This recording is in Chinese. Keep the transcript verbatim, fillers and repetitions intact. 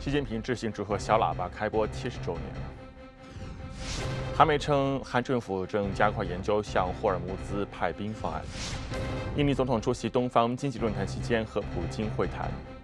习近平致信祝贺小喇叭开播七十周年。韩媒称，韩政府正加快研究向霍尔木兹派兵方案。印尼总统出席东方经济论坛期间和普京会谈。